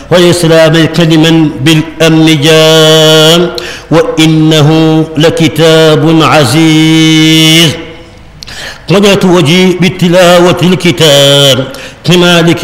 والإسلام كلما بالأمن جاء وإنه لكتاب عزيز. وجهت وجهي بتلاوة الكتاب كمالك